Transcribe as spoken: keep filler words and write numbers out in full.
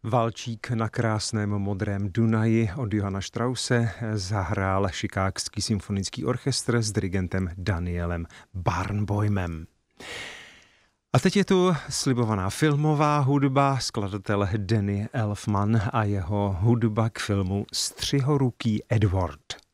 Valčík na krásném modrém Dunaji od Johanna Strause zahrál Chicagský symfonický orchestr s dirigentem Danielem Barenboimem. A teď je tu slibovaná filmová hudba, skladatel Danny Elfman a jeho hudba k filmu Střihoruký Edward.